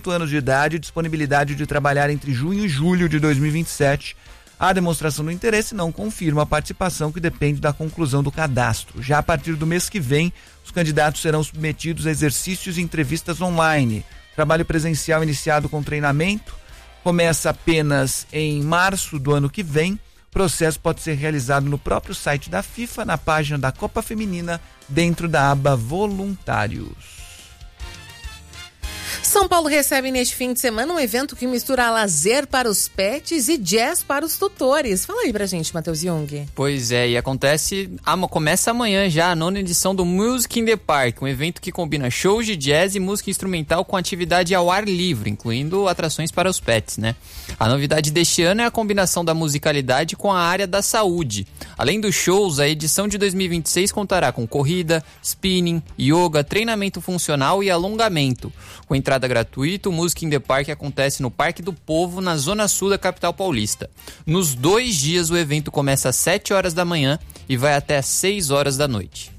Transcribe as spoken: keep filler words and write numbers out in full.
oito anos de idade e disponibilidade de trabalhar entre junho e julho de dois mil e vinte e sete. A demonstração do interesse não confirma a participação, que depende da conclusão do cadastro. Já a partir do mês que vem, os candidatos serão submetidos a exercícios e entrevistas online. Trabalho presencial iniciado com treinamento começa apenas em março do ano que vem. O processo pode ser realizado no próprio site da FIFA, na página da Copa Feminina, dentro da aba Voluntários. São Paulo recebe neste fim de semana um evento que mistura lazer para os pets e jazz para os tutores. Fala aí pra gente, Matheus Jung. Pois é, e acontece, começa amanhã já a nona edição do Music in the Park, um evento que combina shows de jazz e música instrumental com atividade ao ar livre, incluindo atrações para os pets, né? A novidade deste ano é a combinação da musicalidade com a área da saúde. Além dos shows, a edição de dois mil e vinte e seis contará com corrida, spinning, yoga, treinamento funcional e alongamento. Com entrada gratuita, o Music in the Park acontece no Parque do Povo, na zona sul da capital paulista. Nos dois dias, o evento começa às sete horas da manhã e vai até às seis horas da noite.